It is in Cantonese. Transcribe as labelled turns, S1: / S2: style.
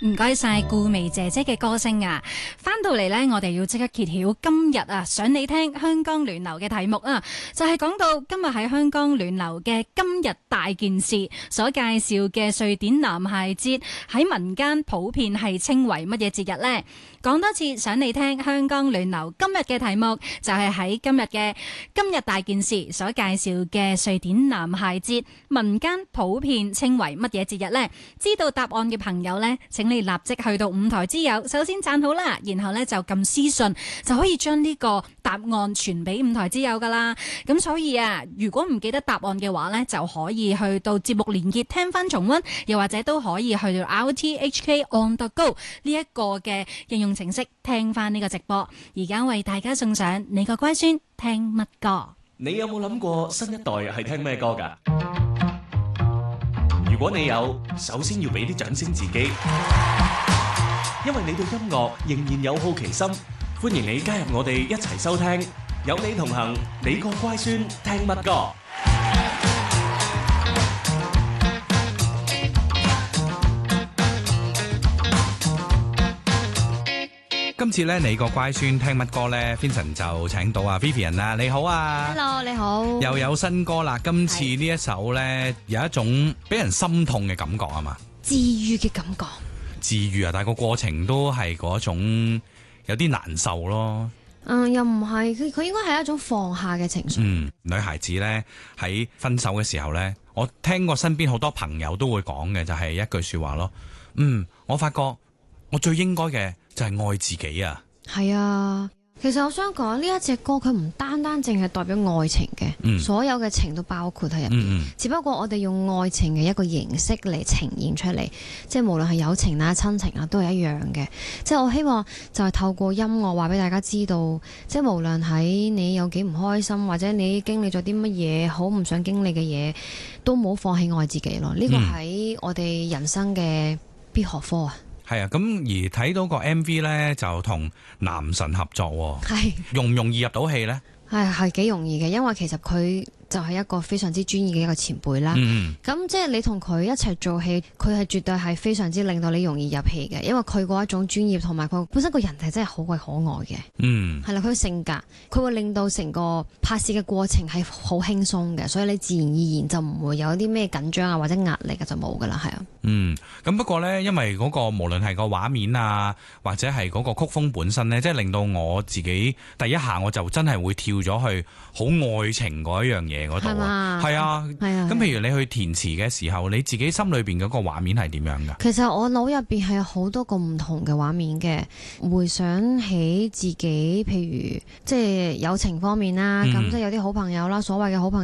S1: 唔該晒顧媚姐姐嘅歌聲啊！翻到嚟呢，我哋要即刻揭曉今日啊想你聽香港聯流嘅題目啊，就係講到今日喺香港聯流嘅今日大件事所介紹嘅瑞典男孩節喺民間普遍係稱為乜嘢節日呢？講多次想你聽香港聯流今日嘅題目就係喺今日嘅今日大件事所介紹嘅瑞典男孩節民間普遍稱為乜嘢節日呢？知道答案嘅朋友呢，請你立即去到五台之友，首先讚好啦，然後呢就撳私信就可以將呢個答案傳俾五台之友噶啦。咁所以啊，如果唔記得答案嘅話呢，就可以去到節目連結聽翻重溫，又或者都可以去到 RTHK On The Go 呢一個嘅應用程式聽翻呢個直播。而家為大家送上你個乖孫聽乜歌？
S2: 你有冇諗過新一代係聽咩歌㗎？如果你有，首先要俾啲掌聲自己，因為你對音樂仍然有好奇心。歡迎你加入我哋一齊收聽，有你同行，你個乖孫聽乜歌？
S3: 今次咧，你個乖孫聽乜歌咧 ？Vincent 就請到Vivian 啦，你好啊
S4: ！Hello， 你好。
S3: 又有新歌啦！今次呢一首咧，有一種俾人心痛嘅感覺啊嘛，
S4: 治愈嘅感覺。
S3: 治愈啊，但係個過程都係嗰種有啲難受咯。
S4: 又唔係，佢應該係一種放下嘅情緒。
S3: 女孩子咧喺分手嘅時候咧，我聽過身邊好多朋友都會講嘅就係一句說話咯。我發覺我最應該嘅就係愛自己啊。係
S4: 啊。其實我想講呢一隻歌，佢唔單單淨係代表愛情嘅，所有嘅情都包括喺入邊。只不過我哋用愛情嘅一個形式嚟呈現出嚟，即係無論係友情啊、親情啊，都係一樣嘅。即係我希望就係透過音樂話俾大家知道，即係無論喺你有幾唔開心，或者你經歷咗啲乜嘢好唔想經歷嘅嘢，都冇放棄愛自己咯。呢個喺我哋人生嘅必學科啊！
S3: 係啊，咁而睇到個 MV 咧，就同男神合作，係容唔容易入到戲咧？係幾容易嘅，因為其實佢就係一個非常之專業嘅一個前輩啦。咁即係你同佢一齊做戲，佢係絕對係非常之令到你容易入戲嘅，因為佢嗰一種專業同埋佢本身個人係真係好鬼可愛嘅。係啦，佢性格佢會令到成個拍攝嘅過程係好輕鬆嘅，所以你自然而然就唔會有啲咩緊張啊或者壓力就冇噶啦，係啊。咁不過呢，因為嗰個無論係個畫面啊，或者係嗰個曲風本身呢，即係令到我自己第一下我就真係會跳咗去好愛情嗰一樣嘢嗰度啊。係啊，咁譬如你去填詞嘅時候，你自己心裏邊嗰個畫面係點樣噶？其實我腦入邊係有好多個唔同嘅畫面嘅，回想起自己，譬如即係友情方面啦，咁即係有啲好朋友啦，所謂嘅好朋友。